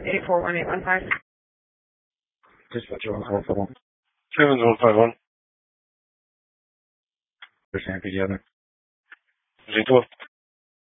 7841815. Dispatcher on call for 7151. Understand together. 2.